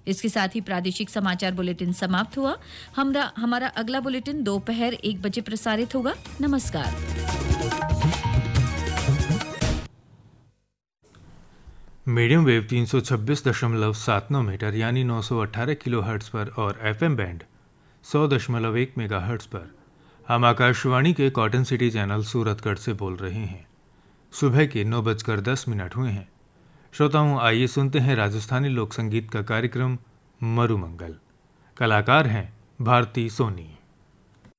इसके साथ ही प्रादेशिक समाचार बुलेटिन समाप्त हुआ। हमारा अगला बुलेटिन दोपहर 1 बजे प्रसारित होगा। नमस्कार। मीडियम वेव 326.79 मीटर यानी 918 किलोहर्ट्ज पर और एफएम बैंड 100.1 मेगाहर्ट्ज पर हम आकाशवाणी के कॉटन सिटी चैनल सूरतगढ़ से बोल रहे हैं। सुबह के 9:10 हुए हैं। श्रोताओं, आइए सुनते हैं राजस्थानी लोक संगीत का कार्यक्रम मरुमंगल। कलाकार हैं भारती सोनी।